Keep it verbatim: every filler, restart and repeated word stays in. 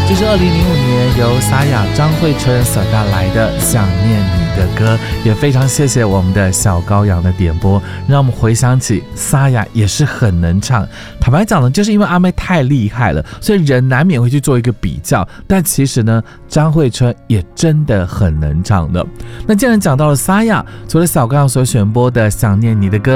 这是二零零五年由沙哑张惠春所带来的《想念你的歌》，也非常谢谢我们的小羔羊的点播，让我们回想起沙哑也是很能唱。坦白讲呢，就是因为阿妹太厉害了，所以人难免会去做一个比较，但其实呢，张惠春也真的很能唱的。那既然讲到了沙哑，除了小羔羊所选播的《想念你的歌》，